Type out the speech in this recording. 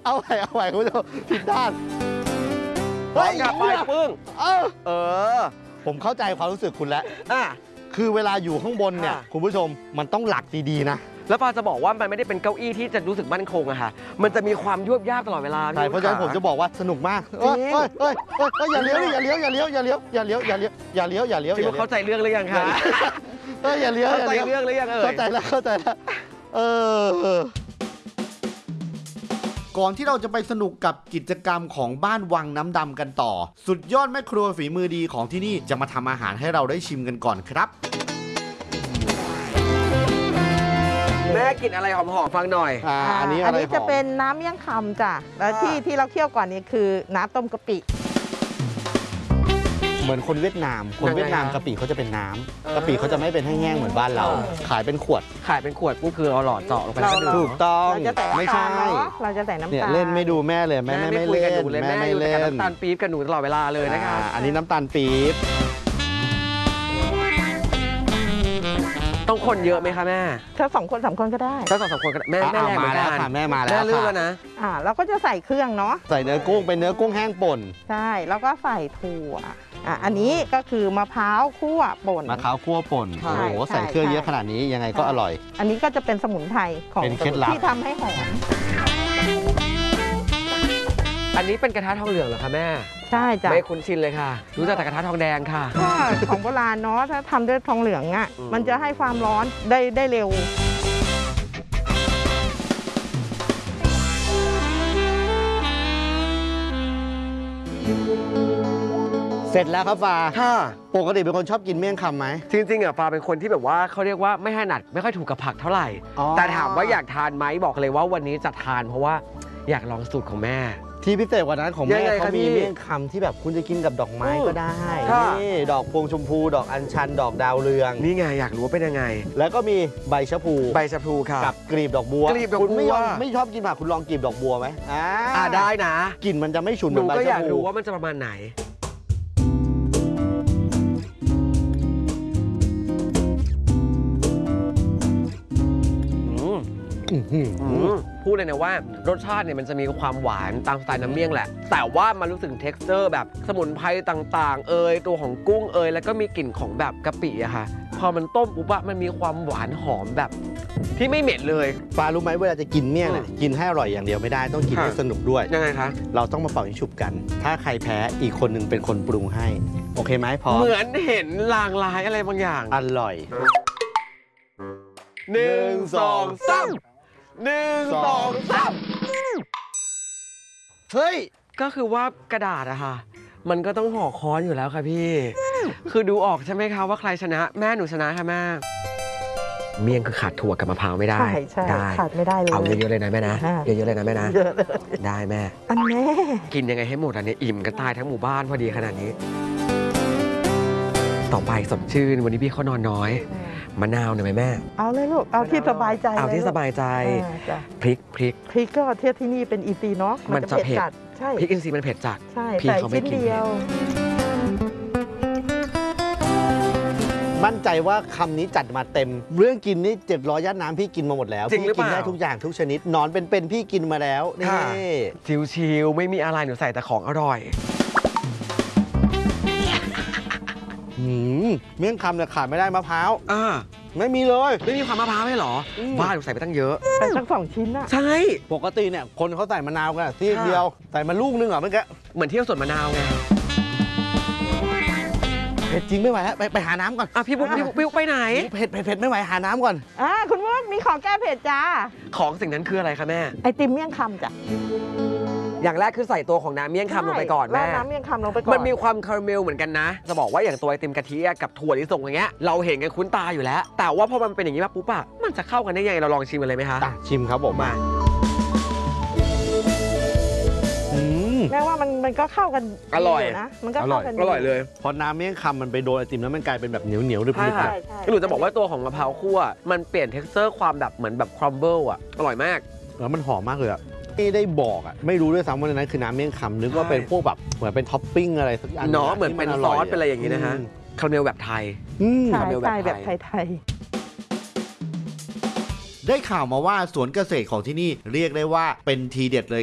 เอาใหม่คุณผู้ชมผิดด้านเฮ้ยไปปึ้งผมเข้าใจความรู้สึกคุณแล้วคือเวลาอยู่ข้างบนเนี่ยคุณผู้ชมมันต้องหลักดีๆนะแล้วฟ้าจะบอกว่ามันไม่ได้เป็นเก้าอี้ที่จะรู้สึกมั่นคงอะค่ะมันจะมีความยวบยากตลอดเวลาใช่เพราะฉะนั้นผมจะบอกว่าสนุกมากอย่าเลี้ยวที่เข้าใจเรื่องหรือยังคะอย่าเลี้ยวเข้าใจเรื่องหรือยังเข้าใจแล้วก่อนที่เราจะไปสนุกกับกิจกรรมของบ้านวังน้ำดำกันต่อสุดยอดแม่ครัวฝีมือดีของที่นี่จะมาทำอาหารให้เราได้ชิมกันก่อนครับแม่กินอะไรหอมๆฟังหน่อยอันนี้จะเป็นน้ำเมี่ยงคำจ้ะแล้วที่เราเคี่ยวก่อนนี้คือน้ำต้มกะปิเหมือนคนเวียดนามกะปิเขาจะเป็นน้ำกะปิเขาจะไม่เป็นแห้งๆเหมือนบ้านเราขายเป็นขวดปุ๊บคือเราหลอดเจาะลงไปถูกต้องไม่ใช่เราจะใส่น้ำตาลเล่นไม่ดูแม่เลยแม่ไม่เล่นแม่อยู่แต่น้ำตาลปี๊บกับหนูตลอดเวลาเลยนะคะอันนี้น้ำตาลปี๊บต้องคนเยอะไหมคะแม่ถ้า2 คน 3 คนก็ได้ถ้า2-3 คนก็ได้แม่แรงมาแล้วค่ะแม่มาแล้วแม่เลือกแล้วนะเราก็จะใส่เครื่องเนาะใส่เนื้อกุ้งเป็นเนื้อกุ้งแห้งป่นใช่แล้วก็ใส่ถั่วอันนี้ก็คือมะพร้าวคั่วป่นมะพร้าวคั่วป่นโอ้โหใส่เครื่องเยอะขนาดนี้ยังไงก็อร่อยอันนี้ก็จะเป็นสมุนไพรของที่ทำให้หอมอันนี้เป็นกระทะทองเหลืองเหรอคะแม่ใช่จ้ะไม่คุ้นชินเลยค่ะรู้จักแต่กระทะทองแดงค่ะของโบราณเนาะถ้าทำด้วยทองเหลืองมันจะให้ความร้อนได้เร็วเสร็จแล้วครับฟ้าปกติเป็นคนชอบกินเมี่ยงคำไหมจริงๆฟ้าเป็นคนที่แบบว่าเขาเรียกว่าไม่ถนัดไม่ค่อยถูกกับผักเท่าไหร่แต่ถามว่าอยากทานไหมบอกเลยว่าวันนี้จะทานเพราะว่าอยากลองสูตรของแม่ที่พิเศษกว่านั้นของแม่เขามีเมี่ยงคำที่แบบคุณจะกินกับดอกไม้ก็ได้นี่ดอกพวงชมพูดอกอัญชันดอกดาวเรืองนี่ไงอยากรู้ว่าเป็นยังไงแล้วก็มีใบชะพูค่ะกับกลีบดอกบัวคุณไม่ชอบกินผักคุณลองกลีบดอกบัวไหมได้นะกลิ่นมันจะไม่ฉุนเหมือนใบชะพูหนูก็อยากรู้ว่ามันจะประมาณไหนพูดเลยนะว่ารสชาติเนี่ยมันจะมีความหวานตามสไตล์น้ำเมี่ยงแหละแต่ว่ามันรู้สึกถึง texture แบบสมุนไพรต่างๆตัวของกุ้งแล้วก็มีกลิ่นของแบบกะปิอะค่ะพอมันต้มปุ๊บมันมีความหวานหอมแบบที่ไม่เหม็นเลยฟ้ารู้ไหมเวลาจะกินเมี่ยงเนี่ยกินให้อร่อยอย่างเดียวไม่ได้ต้องกินให้สนุกด้วยยังไงคะเราต้องมาเป่ายิงฉุบกันถ้าใครแพ้อีกคนนึงเป็นคนปรุงให้โอเคไหมพอเหมือนเห็นลางลายอะไรบางอย่างอร่อย 1 2 3 1 2 3 เฮ้ยก็คือว่ากระดาษอะค่ะมันก็ต้องห่อค้อนอยู่แล้วค่ะพี่คือดูออกใช่ไหมคะว่าใครชนะแม่หนูชนะค่ะแม่เมี่ยงคือขาดถั่วกับมะพร้าวไม่ได้ใช่ขาดไม่ได้เลยเอาเยอะๆเลยนะแม่นะเยอะๆเลยนะแม่นะเยอะเลยได้แม่อันนี้กินยังไงให้หมดอันนี้อิ่มกันตายทั้งหมู่บ้านพอดีขนาดนี้ต่อไปสดชื่นวันนี้พี่เขานอนน้อยมะนาวหน่อยไหมแม่เอาเลยลูกเอาที่สบายใจเอาที่สบายใจพริกก็เทียบที่นี่เป็นอีซีเนาะมันจะเผ็ดใช่พริกอินทรีย์มันเผ็ดจัดใช่พี่เขาไม่กินเดียวมั่นใจว่าคำนี้จัดมาเต็มเรื่องกินนี่700 ย่านน้ำพี่กินมาหมดแล้วพี่กินได้ทุกอย่างทุกชนิดนอนเป็นพี่กินมาแล้วนี่ชิวๆไม่มีอะไรหนูใส่แต่ของอร่อยเมี่ยงคำเนี่ยขาดไม่ได้มะพร้าวไม่มีเลยไม่มีความมะพร้าวให้หรอบ้าหนูใส่ไปตั้งเยอะใส่ตั้ง2 ชิ้นอะใช่ปกติเนี่ยคนเขาใส่มะนาวกันที่เดียวใส่มาลูกนึงเหรอเมื่อกี้เหมือนเที่ยวสวนมะนาวไงเผ็ดจริงไม่ไหวแล้วไปหาน้ำก่อนพี่บุ๊กไปไหนเผ็ดไม่ไหวหาน้ำก่อนคุณบุ๊กมีของแก้เผ็ดจ้าของสิ่งนั้นคืออะไรคะแม่ไอติมเมี่ยงคำจ้ะอย่างแรกคือใส่ตัวของน้ำเมี่ยงคำลงไปก่อนแม่น้ำเมี่ยงคำลงไปก่อนมันมีความคาราเมลเหมือนกันนะจะบอกว่าอย่างตัวไอติมกะทิกับถั่วลิสงอย่างเงี้ยเราเห็นกันคุ้นตาอยู่แล้วแต่ว่าพอมันเป็นอย่างนี้ปุ๊บมันจะเข้ากันได้ยังไงเราลองชิมกันเลยไหมคะชิมครับผมมาแม่ว่ามันก็เข้ากันอร่อยนะมันก็เข้ากันอร่อยเลยพอน้ำเมี่ยงคำมันไปโดนไอติมแล้วมันกลายเป็นแบบเหนียวๆใช่หนูจะบอกว่าตัวของมะพร้าวคั่วมันเปลี่ยนเท็กซ์เจอร์ความแบบเหมือนแบบครัมเบิลอ่ะอร่อยมากแล้วมันหอมมากเลยอ่ะไม่ได้บอกอ่ะไม่รู้ด้วยซ้ำว่าในนั้นคือน้ำเมี่ยงคำนึกว่าเป็นพวกแบบเหมือนเป็นท็อปปิ้งอะไรสักอย่างเนาะเหมือนเป็นซอสเป็นอะไรอย่างนี้นะฮะคาราเมลแบบไทยคาราเมลแบบไทยได้ข่าวมาว่าสวนเกษตรของที่นี่เรียกได้ว่าเป็นทีเด็ดเลย